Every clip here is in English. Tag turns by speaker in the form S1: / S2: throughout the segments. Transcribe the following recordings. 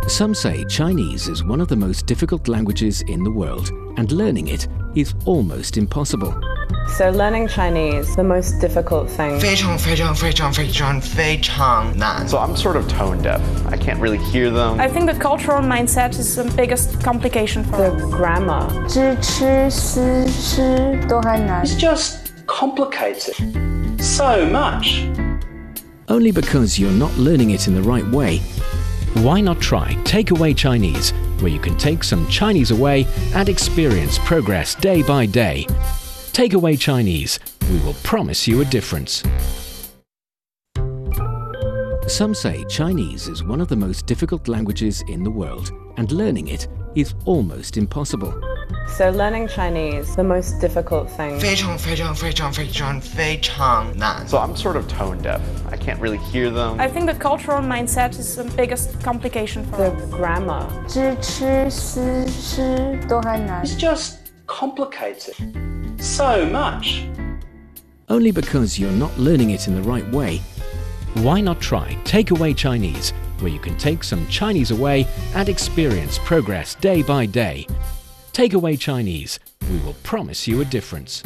S1: Some say Chinese is one of the most difficult languages in the world, and learning it is almost impossible.
S2: So learning Chinese, the most difficult thing.
S3: 非常非常非常非常非常难.
S4: So I'm sort of tone deaf. I can't really hear them.
S5: I think the cultural mindset is the biggest complication for
S2: The
S5: us.
S2: grammar.
S6: 知吃思吃都还难。
S7: It's just complicated so much.
S1: Only because you're not learning it in the right way. Why not try Takeaway Chinese, where you can take some Chinese away and experience progress day by day. Takeaway Chinese, we will promise you a difference. Some say Chinese is one of the most difficult languages in the world, and learning it is almost impossible.
S2: So learning Chinese, the most difficult thing.
S3: 非常非常非常非常非常难.
S4: So I'm sort of tone deaf. I can't really hear them.
S5: I think the cultural mindset is the biggest complication for
S2: The
S5: us.
S2: grammar.
S6: 知吃思吃都还难。
S7: It's just complicated so much.
S1: Only because you're not learning it in the right way. Why not try Takeaway Chinese, where you can take some Chinese away and experience progress day by day. Takeaway Chinese, we will promise you a difference.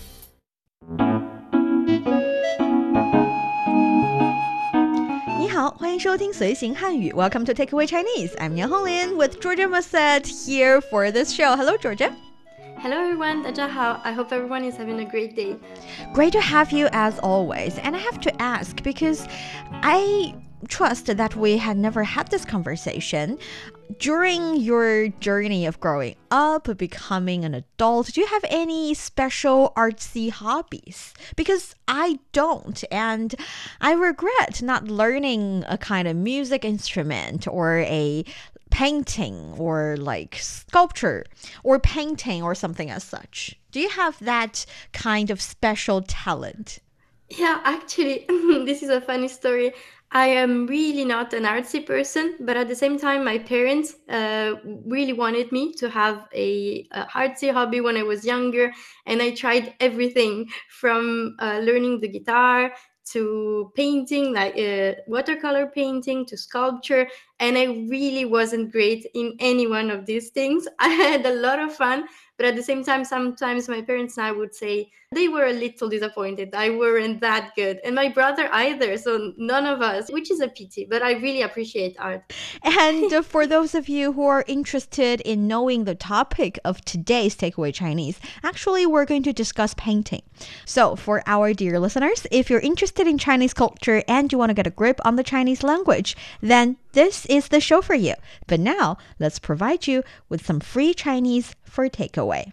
S8: 你好，欢迎收听随行汉语 Welcome to Takeaway Chinese. I'm Nian Honglin with Georgia Maset here for this show. Hello, Georgia.
S9: Hello everyone, 大家好. I hope everyone is having a great day.
S8: Great to have you as always. And I have to ask because I trust that we had never had this conversation. During your journey of growing up, becoming an adult, do you have any special artsy hobbies? Because I don't, and I regret not learning a kind of music instrument or a painting or like sculpture or painting or something as such. Do you have that kind of special talent?
S9: Yeah, actually, this is a funny story. I am really not an artsy person, but at the same time, my parents really wanted me to have a artsy hobby when I was younger, and I tried everything from learning the guitar to painting, like watercolor painting, to sculpture, and I really wasn't great in any one of these things. I had a lot of fun, but at the same time, sometimes my parents and I would say they were a little disappointed. I weren't that good, and my brother either, so none of us, which is a pity, but I really appreciate art.
S8: And for those of you who are interested in knowing the topic of today's Takeaway Chinese, actually we're going to discuss painting. So for our dear listeners, if you're interested in Chinese culture and you want to get a grip on the Chinese language, then this is the show for you. But now, let's provide you with some free Chinese for takeaway.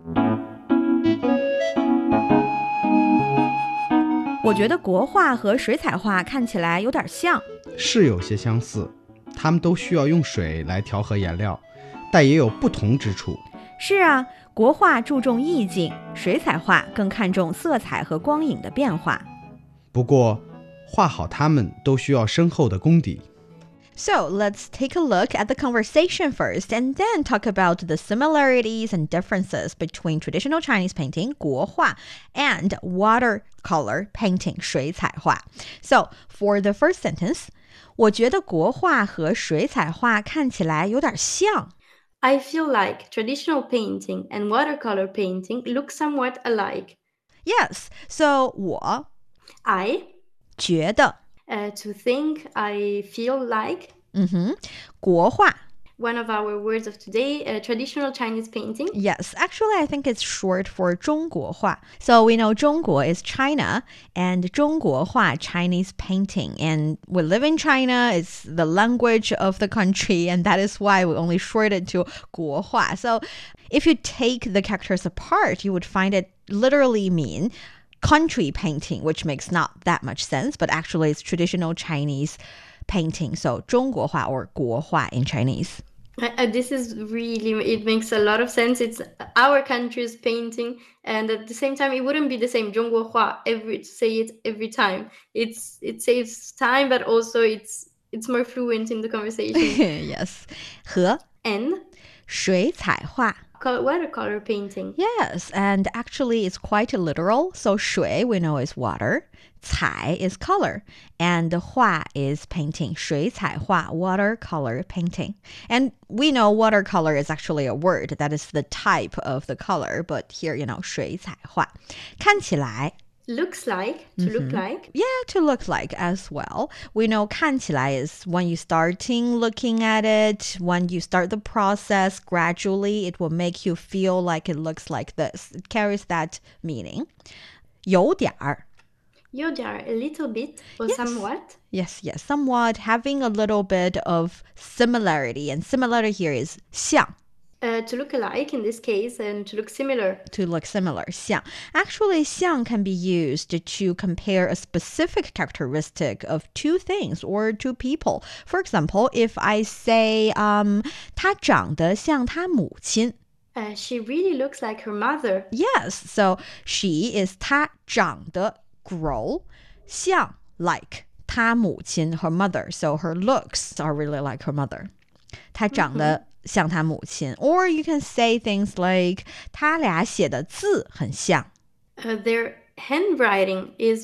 S8: 我觉得国画和水彩画看起来有点像。
S10: 是有些相似，它们都需要用水来调和颜料，但也有不同之处。
S8: 是啊，国画注重意境，水彩画更看重色彩和光影的变化。
S10: 不过，画好它们都需要深厚的功底。
S8: So let's take a look at the conversation first and then talk about the similarities and differences between traditional Chinese painting, 国画, and watercolor painting, 水彩画. So for the first sentence, 我觉得国画和水彩画看起来有点像。
S9: I feel like traditional painting and watercolor painting look somewhat alike.
S8: Yes, so 我
S9: I
S8: 觉得
S9: to think, I feel like.
S8: 国画
S9: One of our words of today, traditional Chinese painting.
S8: Yes, actually I think it's short for 中国画. So we know 中国 is China and 中国画 Chinese painting. And we live in China, it's the language of the country, and that is why we only short it to 国画. So if you take the characters apart, you would find it literally mean country painting, which makes not that much sense, but actually it's traditional Chinese painting. So 中国画 or 国画 in Chinese.
S9: This is really, it makes a lot of sense. It's our country's painting, and at the same time, it wouldn't be the same 中国画 say it every time. It saves time, but also it's more fluent in the conversation.
S8: Yes. 和
S9: and
S8: 水彩画
S9: watercolor painting.
S8: Yes, and actually it's quite literal. So 水 we know is water, 彩 is color, and 画 is painting. 水彩画 watercolor painting. And we know watercolor is actually a word. That is the type of the color. But here, 水彩画. 看起来
S9: Looks like, to look like.
S8: Yeah, to look like as well. We know 看起来 is when you starting looking at it, when you start the process, gradually it will make you feel like it looks like this. It carries that meaning. 有点儿
S9: a little bit or somewhat.
S8: Yes, somewhat, having a little bit of similarity. And similarity here is 像.
S9: To look alike in this case and to look similar.
S8: To look similar, 像. Actually, 像 can be used to compare a specific characteristic of two things or two people. For example, if I say, 她长得像她母亲.
S9: She really looks like her mother.
S8: Yes, so she is 她长得 grow, 像 like 她母亲 her mother. So her looks are really like her mother. 她长得像她母亲. Or you can say things like 他俩写的字很像.
S9: Their handwriting is